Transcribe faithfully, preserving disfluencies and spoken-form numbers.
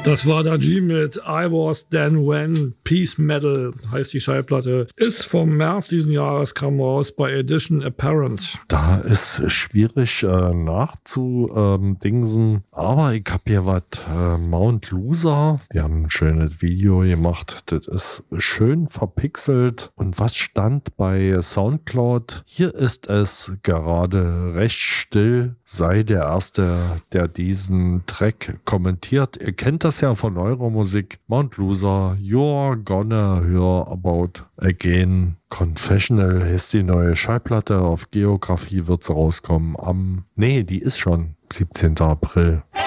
Das war Da G mit I Was Then When. Peace Metal heißt die Schallplatte. Ist vom März diesen Jahres, kam raus bei Edition Apparent. Da ist schwierig äh, nachzudingsen. Ähm, aber ich habe hier was. Äh, Mount Loser. Die haben ein schönes Video gemacht. Das ist schön verpixelt. Und was stand bei Soundcloud? Hier ist es gerade recht still. Sei der Erste, der diesen Track kommentiert. Ihr kennt das ja von eurer Musik. Mount Loser, You're Gonna Hear About Again. Confessional ist die neue Schallplatte. Auf Geografie wird sie rauskommen am... Nee, die ist schon siebzehnten April.